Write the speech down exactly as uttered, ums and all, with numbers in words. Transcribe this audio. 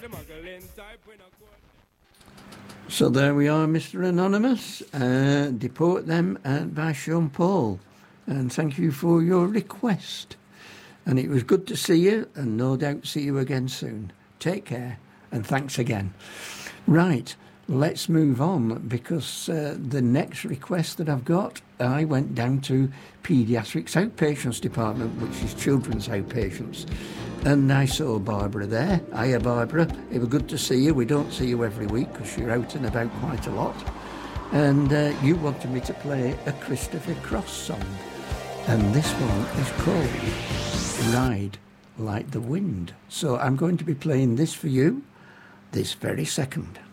So there we are, Mister Anonymous. Uh, Deport Them uh, by Sean Paul. And thank you for your request. And it was good to see you, and no doubt see you again soon. Take care, and thanks again. Right, let's move on, because uh, the next request that I've got, I went down to Paediatrics Outpatients Department, which is Children's Outpatients, and I saw Barbara there. Hiya, Barbara. It was good to see you. We don't see you every week because you're out and about quite a lot. And uh, you wanted me to play a Christopher Cross song, and this one is called Ride Like the Wind. So I'm going to be playing this for you this very second.